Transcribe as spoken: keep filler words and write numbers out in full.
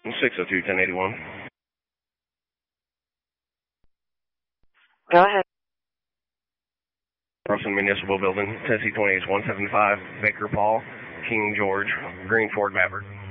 six oh two, ten eighty-one. Go ahead. Carlson Municipal Building, Tennessee twenty-eight one seven five, Baker Paul, King George, Green Ford Maverick.